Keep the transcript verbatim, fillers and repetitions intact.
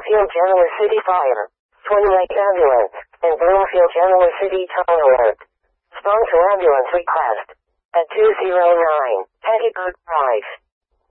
Bloomfield Genoa City Fire, Twin Lake Ambulance, and Bloomfield Genoa City Tow Alert. Sponsor ambulance request at two zero nine Petticoat Drive.